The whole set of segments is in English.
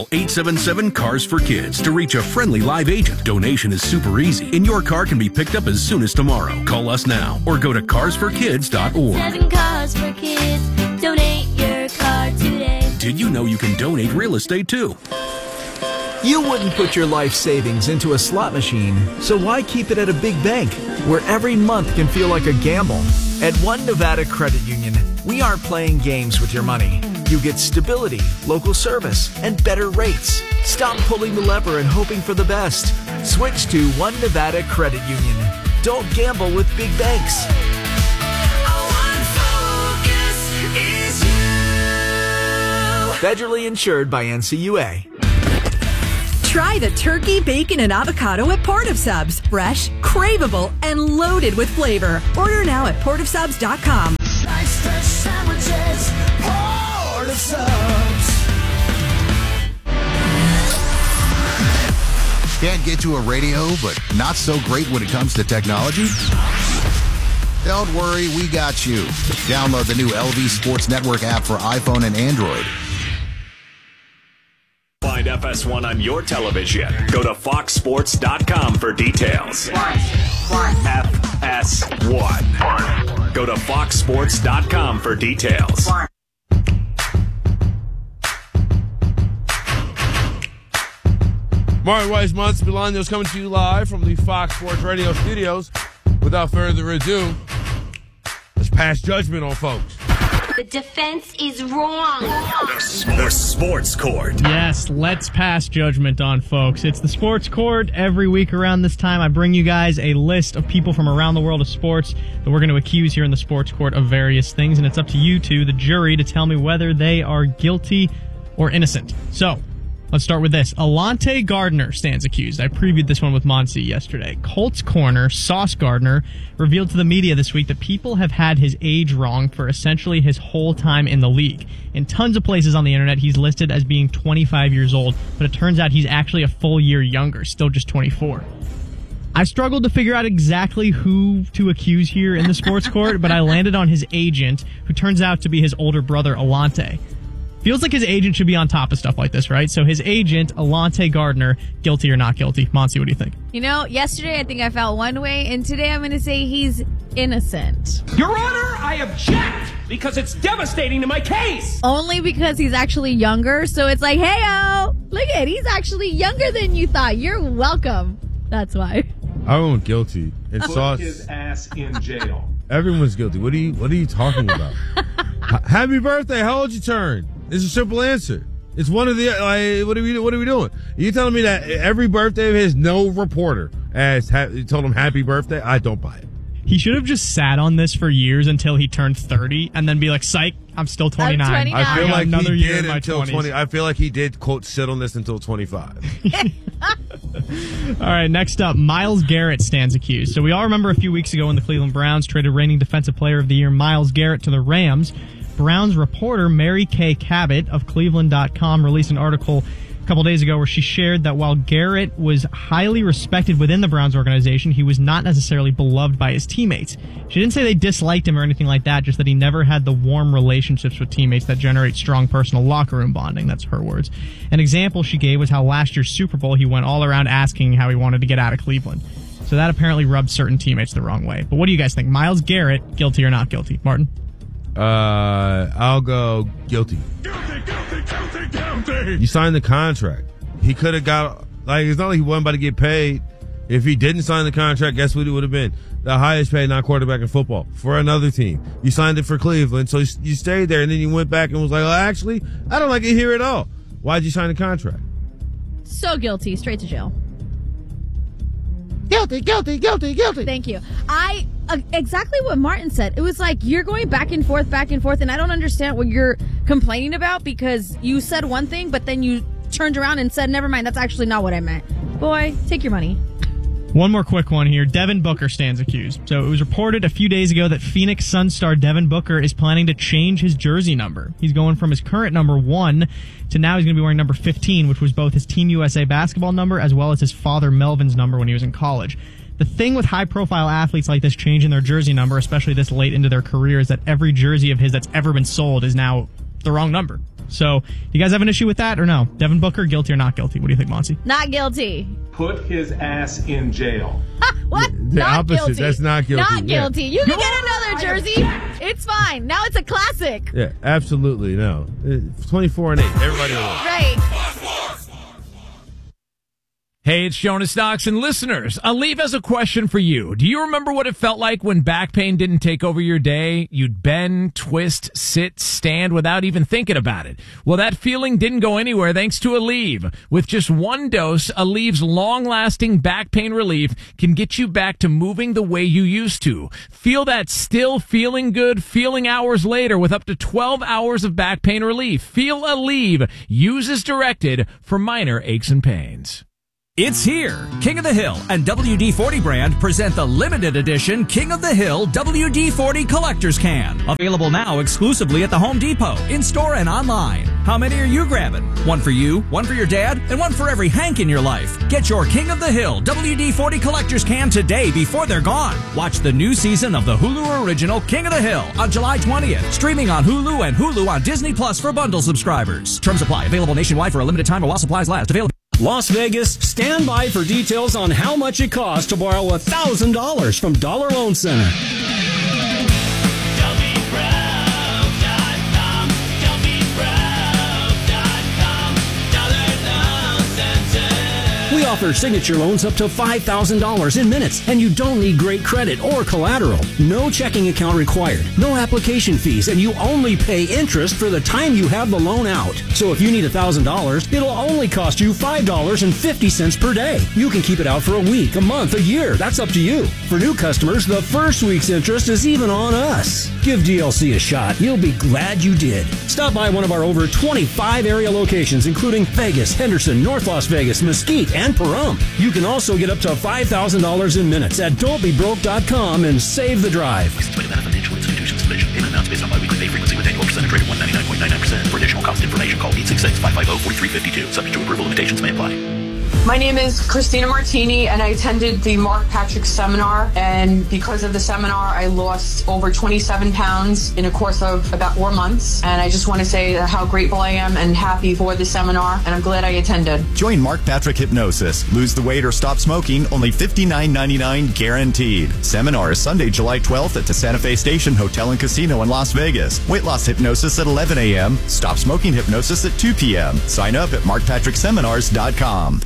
Call 877-CARS-FOR-KIDS to reach a friendly live agent. Donation is super easy, and your car can be picked up as soon as tomorrow. Call us now or go to carsforkids.org. 7 Cars for Kids. Donate your car today. Did you know you can donate real estate too? You wouldn't put your life savings into a slot machine, so why keep it at a big bank where every month can feel like a gamble? At One Nevada Credit Union, we aren't playing games with your money. You get stability, local service, and better rates. Stop pulling the lever and hoping for the best. Switch to One Nevada Credit Union. Don't gamble with big banks. Federally insured by NCUA. Try the turkey, bacon, and avocado at Port of Subs. Fresh, craveable, and loaded with flavor. Order now at portofsubs.com. Slice the sandwiches, Port of Subs. Can't get to a radio, but not so great when it comes to technology? Don't worry, we got you. Download the new LV Sports Network app for iPhone and Android. Find FS1 on your television. Go to foxsports.com for details. FS1. Go to foxsports.com for details. Martin Weiss, Monts Bolaños coming to you live from the Fox Sports Radio studios. Without further ado, let's pass judgment on folks. The defense is wrong. The Sports Court. Yes, let's pass judgment on folks. It's the Sports Court. Every week around this time, I bring you guys a list of people from around the world of sports that we're going to accuse here in the Sports Court of various things, and it's up to you two, the jury, to tell me whether they are guilty or innocent. So, let's start with this. Alante Gardner stands accused. I previewed this one with Monty yesterday. Colts corner Sauce Gardner revealed to the media this week that people have had his age wrong for essentially his whole time in the league. In tons of places on the internet, he's listed as being 25 years old, but it turns out he's actually a full year younger, still just 24. I struggled to figure out exactly who to accuse here in the sports court, but I landed on his agent, who turns out to be his older brother, Alante. Feels like his agent should be on top of stuff like this, right? So his agent, Alante Gardner, guilty or not guilty? Monty, what do you think? You know, yesterday I think I felt one way, and today I'm going to say he's innocent. Your Honor, I object because it's devastating to my case. Only because he's actually younger, so it's like, hey-o, look at it, he's actually younger than you thought. You're welcome. That's why. I went guilty. And Put his ass in jail. Everyone's guilty. What are you talking about? Happy birthday. How old you turn? It's a simple answer. It's one of the, what are we doing? You telling me that every birthday of his, no reporter told him happy birthday? I don't buy it. He should have just sat on this for years until he turned 30 and then be like, psych, I'm still 29. I'm 29. I feel like another he year did in my until 20s. 20. I feel like he did, quote, sit on this until 25. All right, next up, Myles Garrett stands accused. So we all remember a few weeks ago when the Cleveland Browns traded reigning Defensive Player of the Year Myles Garrett to the Rams. Browns reporter Mary Kay Cabot of Cleveland.com released an article a couple days ago where she shared that while Garrett was highly respected within the Browns organization, he was not necessarily beloved by his teammates. She didn't say they disliked him or anything like that, just that he never had the warm relationships with teammates that generate strong personal locker room bonding. That's her words. An example she gave was how last year's Super Bowl he went all around asking how he wanted to get out of Cleveland. So that apparently rubbed certain teammates the wrong way. But what do you guys think? Myles Garrett, guilty or not guilty? Martin? I'll go guilty. Guilty. You signed the contract. He could have got, it's not like he wasn't about to get paid. If he didn't sign the contract, guess what it would have been? The highest paid non-quarterback in football for another team. You signed it for Cleveland, so you stayed there, and then you went back and was like, actually, I don't like it here at all. Why'd you sign the contract? So guilty. Straight to jail. Guilty. Thank you. Exactly what Martin said. It was like you're going back and forth, and I don't understand what you're complaining about because you said one thing, but then you turned around and said, never mind, that's actually not what I meant. Boy, take your money. One more quick one here. Devin Booker stands accused. So it was reported a few days ago that Phoenix Suns star Devin Booker is planning to change his jersey number. He's going from his current number 1 to now he's going to be wearing number 15, which was both his Team USA basketball number as well as his father Melvin's number when he was in college. The thing with high-profile athletes like this changing their jersey number, especially this late into their career, is that every jersey of his that's ever been sold is now the wrong number. So, you guys have an issue with that or no? Devin Booker, guilty or not guilty? What do you think, Monty? Not guilty. Put his ass in jail. What? The not opposite. guilty. That's not guilty. Not guilty. You can get another jersey. It's fine. Now it's a classic. Yeah, absolutely no. 24-8. Everybody wins. Right. Hey, it's Jonas Knox, and listeners, Aleve has a question for you. Do you remember what it felt like when back pain didn't take over your day? You'd bend, twist, sit, stand without even thinking about it. Well, that feeling didn't go anywhere thanks to Aleve. With just one dose, Aleve's long-lasting back pain relief can get you back to moving the way you used to. Feel that still feeling good feeling hours later with up to 12 hours of back pain relief. Feel Aleve. Use as directed for minor aches and pains. It's here. King of the Hill and WD-40 brand present the limited edition King of the Hill WD-40 Collector's Can. Available now exclusively at the Home Depot, in-store and online. How many are you grabbing? One for you, one for your dad, and one for every Hank in your life. Get your King of the Hill WD-40 Collector's Can today before they're gone. Watch the new season of the Hulu original King of the Hill on July 20th. Streaming on Hulu and Hulu on Disney Plus for bundle subscribers. Terms apply. Available nationwide for a limited time while supplies last. Available. Las Vegas, stand by for details on how much it costs to borrow $1,000 from Dollar Loan Center. We offer signature loans up to $5,000 in minutes, and you don't need great credit or collateral. No checking account required, no application fees, and you only pay interest for the time you have the loan out. So if you need $1,000, it'll only cost you $5.50 per day. You can keep it out for a week, a month, a year. That's up to you. For new customers, the first week's interest is even on us. Give DLC a shot. You'll be glad you did. Stop by one of our over 25 area locations, including Vegas, Henderson, North Las Vegas, Mesquite, and Pahrump. You can also get up to $5,000 in minutes at don'tbebroke.com and save the drive. Financial institutions provision. Payment amounts based on biweekly pay frequency with annual percentage rate of 199.99%. For additional cost information, call 866-550-4352. Subject to approval, limitations may apply. My name is Christina Martini, and I attended the Mark Patrick seminar, and because of the seminar, I lost over 27 pounds in a course of about 4 months, and I just want to say how grateful I am and happy for the seminar, and I'm glad I attended. Join Mark Patrick Hypnosis. Lose the weight or stop smoking, only $59.99 guaranteed. Seminar is Sunday, July 12th at the Santa Fe Station Hotel and Casino in Las Vegas. Weight loss hypnosis at 11 a.m., stop smoking hypnosis at 2 p.m. Sign up at markpatrickseminars.com.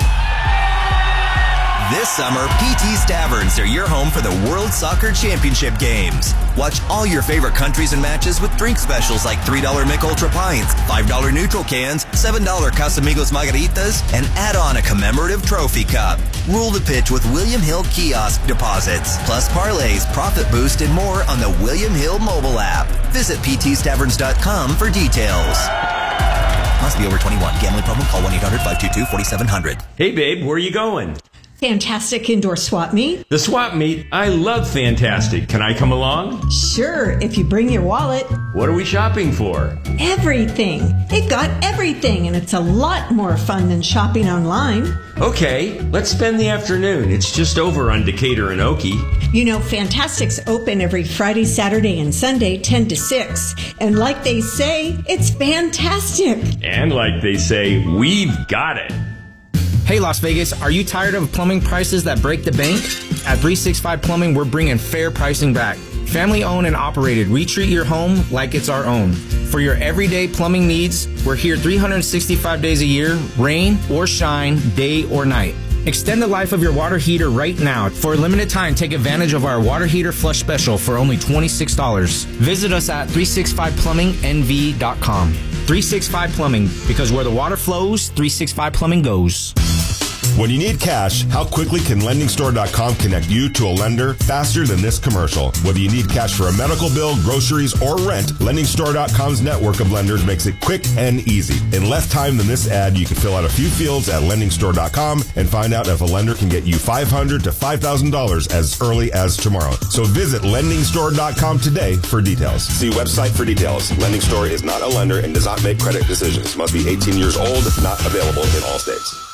This summer, PT's Taverns are your home for the World Soccer Championship games. Watch all your favorite countries and matches with drink specials like $3 Mick Ultra Pints, $5 Neutral Cans, $7 Casamigos Margaritas, and add on a commemorative trophy cup. Rule the pitch with William Hill kiosk deposits, plus parlays, profit boost, and more on the William Hill mobile app. Visit ptstaverns.com for details. Must be over 21. Gambling problem? Call 1-800-522-4700. Hey, babe, where are you going? Fantastic indoor swap meet. The swap meet? I love Fantastic. Can I come along? Sure, if you bring your wallet. What are we shopping for? Everything. It got everything, and it's a lot more fun than shopping online. Okay, let's spend the afternoon. It's just over on Decatur and Okie. You know, Fantastic's open every Friday, Saturday, and Sunday, 10 to 6. And like they say, it's fantastic. And like they say, we've got it. Hey Las Vegas, are you tired of plumbing prices that break the bank? At 365 Plumbing, we're bringing fair pricing back. Family owned and operated, we treat your home like it's our own. For your everyday plumbing needs, we're here 365 days a year, rain or shine, day or night. Extend the life of your water heater right now. For a limited time, take advantage of our water heater flush special for only $26. Visit us at 365plummingnv.com. 365 Plumbing, because where the water flows, 365 Plumbing goes. When you need cash, how quickly can LendingStore.com connect you to a lender faster than this commercial? Whether you need cash for a medical bill, groceries, or rent, LendingStore.com's network of lenders makes it quick and easy. In less time than this ad, you can fill out a few fields at LendingStore.com and find out if a lender can get you $500 to $5,000 as early as tomorrow. So visit LendingStore.com today for details. See website for details. Lending Store is not a lender and does not make credit decisions. Must be 18 years old, not available in all states.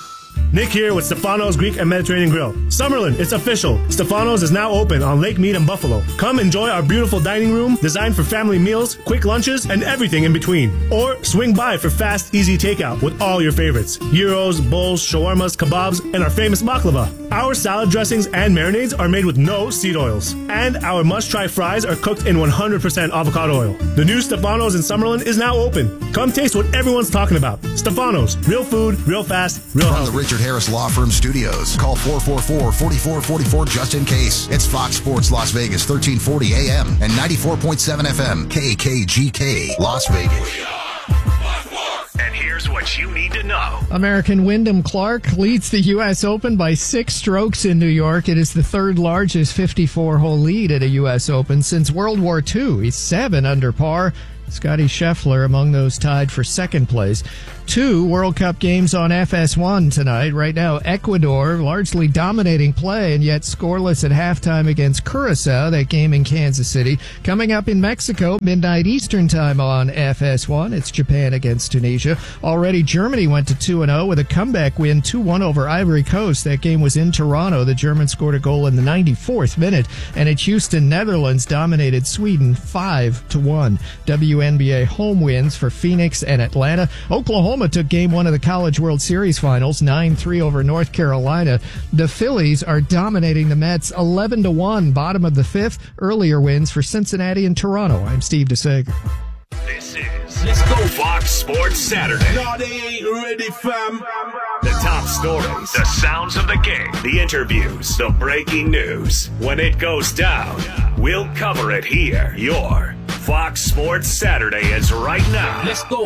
Nick here with Stefano's Greek and Mediterranean Grill. Summerlin, it's official. Stefano's is now open on Lake Mead in Buffalo. Come enjoy our beautiful dining room designed for family meals, quick lunches, and everything in between. Or swing by for fast, easy takeout with all your favorites. Gyros, bowls, shawarmas, kebabs, and our famous baklava. Our salad dressings and marinades are made with no seed oils. And our must-try fries are cooked in 100% avocado oil. The new Stefano's in Summerlin is now open. Come taste what everyone's talking about. Stefano's. Real food, real fast, real From healthy. the Richard Harris Law Firm Studios, call 444-4444 just in case. It's Fox Sports Las Vegas, 1340 AM and 94.7 FM, KKGK, Las Vegas. And here's what you need to know. American Wyndham Clark leads the U.S. Open by 6 strokes in New York. It is the third largest 54-hole lead at a U.S. Open since World War II. He's 7 under par. Scotty Scheffler among those tied for second place. 2 World Cup games on FS1 tonight. Right now, Ecuador largely dominating play and yet scoreless at halftime against Curacao, that game in Kansas City. Coming up in Mexico, midnight Eastern time on FS1. It's Japan against Tunisia. Already Germany went to 2-0 with a comeback win 2-1 over Ivory Coast. That game was in Toronto. The Germans scored a goal in the 94th minute. And at Houston, Netherlands dominated Sweden 5-1. WNBA home wins for Phoenix and Atlanta. Oklahoma took Game 1 of the College World Series Finals 9-3 over North Carolina. The Phillies are dominating the Mets 11-1, bottom of the 5th. Earlier wins for Cincinnati and Toronto. I'm Steve DeSager. This is Let's Go Fox Sports Saturday. No, they ain't ready, fam. The top stories, the sounds of the game, the interviews, the breaking news. When it goes down, we'll cover it here. Your Fox Sports Saturday is right now. Let's go.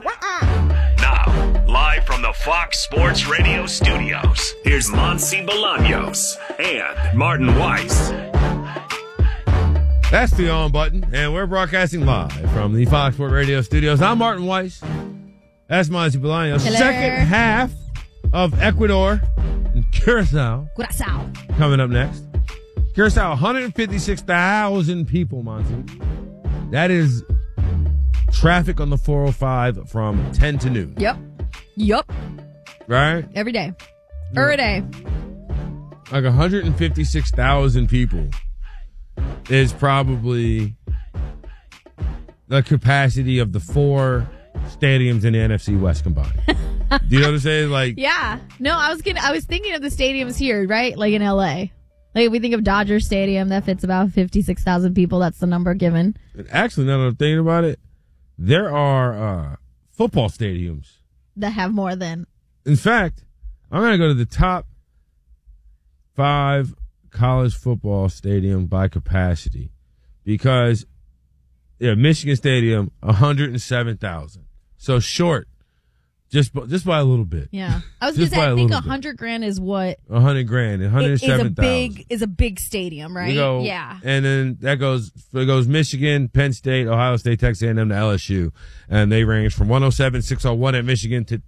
Now, live from the Fox Sports Radio studios, here's Monsi Bolaños and Martin Weiss. That's the on button, and we're broadcasting live from the Fox Sports Radio studios. I'm Martin Weiss. That's Monsi Bolaños. Hello. Second half of Ecuador and Curacao. Coming up next. Curacao, 156,000 people, Monsi. That is traffic on the 405 from 10 to noon. Yep. Right? Every day. Every day. Like 156,000 people is probably the capacity of the 4 stadiums in the NFC West combined. Do you know what I'm saying? Like, Yeah. No, I was thinking of the stadiums here, right? Like in LA. Like if we think of Dodger Stadium, that fits about 56,000 people. That's the number given. actually, now that I'm thinking about it, there are football stadiums That have more than. In fact, I'm going to go to the top 5 college football stadium by capacity because, Michigan Stadium, 107,000. So short, just by a little bit. Yeah. I was going to say, I think $100,000 is what? $100,000, 107,000. Is a big stadium, right? Yeah. And then it goes Michigan, Penn State, Ohio State, Texas A&M to LSU. And they range from 107,601 at Michigan to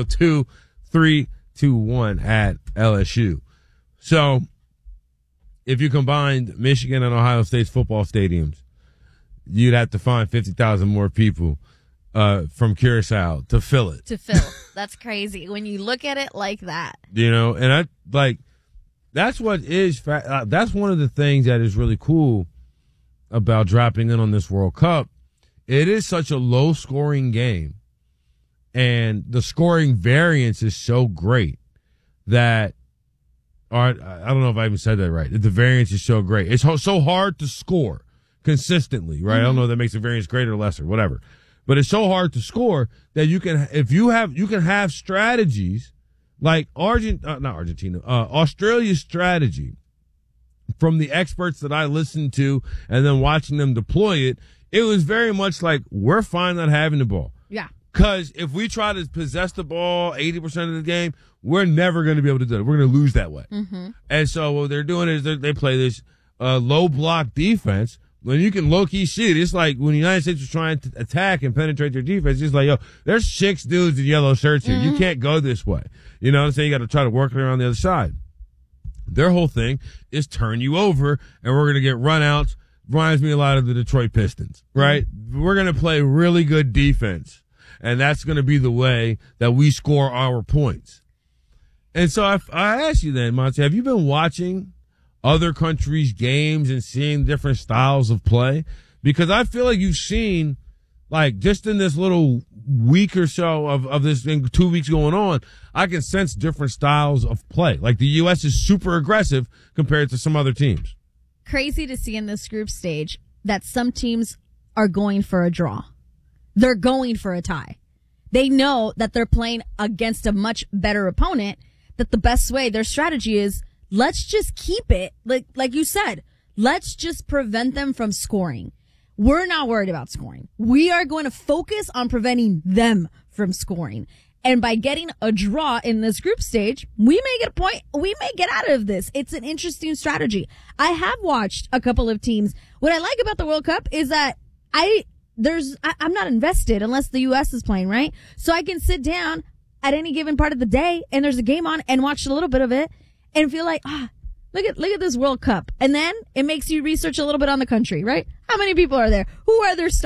102,321 at LSU. So if you combined Michigan and Ohio State's football stadiums, you'd have to find 50,000 more people from Curacao to fill it. That's crazy when you look at it like that. And that's what is, that's one of the things that is really cool about dropping in on this World Cup. It is such a low scoring game and the scoring variance is so great that, I don't know if I even said that right. The variance is so great. It's so hard to score consistently, right? Mm-hmm. I don't know if that makes the variance greater or lesser, whatever. But it's so hard to score that you can have strategies like Australia's strategy from the experts that I listened to and then watching them deploy it. It was very much like, we're fine not having the ball. Yeah. Because if we try to possess the ball 80% of the game, we're never going to be able to do it. We're going to lose that way. Mm-hmm. And so what they're doing is they play this low block defense. When you can low-key see it, it's like when the United States was trying to attack and penetrate their defense, it's like, there's 6 dudes in yellow shirts here. Mm-hmm. You can't go this way. You know what I'm saying? You got to try to work it around the other side. Their whole thing is turn you over, and we're going to get run-outs. Reminds me a lot of the Detroit Pistons, right? Mm-hmm. We're going to play really good defense, and that's going to be the way that we score our points. And so I ask you then, Monty, have you been watching other countries' games and seeing different styles of play? Because I feel like you've seen, like, just in this little week or so of this 2 weeks going on, I can sense different styles of play. Like the U.S. is super aggressive compared to some other teams. Crazy to see in this group stage that some teams are going for a draw. They're going for a tie. They know that they're playing against a much better opponent, that the best way, their strategy is, let's just keep it. Like you said, let's just prevent them from scoring. We're not worried about scoring. We are going to focus on preventing them from scoring. And by getting a draw in this group stage, we may get a point. We may get out of this. It's an interesting strategy. I have watched a couple of teams. What I like about the World Cup is that I'm not invested unless the U.S. is playing, right? So I can sit down at any given part of the day and there's a game on and watch a little bit of it and feel like, look at this World Cup. And then it makes you research a little bit on the country, right? How many people are there? Who are their stars?